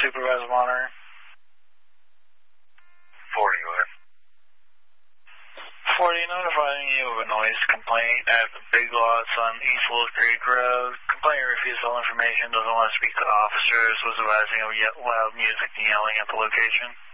supervisor monitoring. 40, go ahead. 40, notifying you of a noise complaint at the Big Lots on East Wolf Creek Road. Complainant refused all information, doesn't want to speak to officers, was advising of loud music and yelling at the location.